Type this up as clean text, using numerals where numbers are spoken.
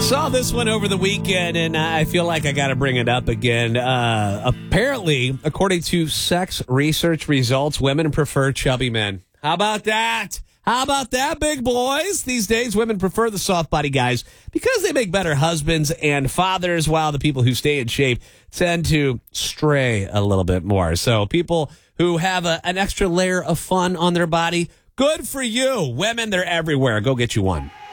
Saw this one over the weekend, and I feel like I got to bring it up again. Apparently, according to sex research results, women prefer chubby men. How about that? How about that, big boys? These days, women prefer the soft body guys because they make better husbands and fathers, while the people who stay in shape tend to stray a little bit more. So people who have an extra layer of fun on their body, good for you. Women, they're everywhere. Go get you one.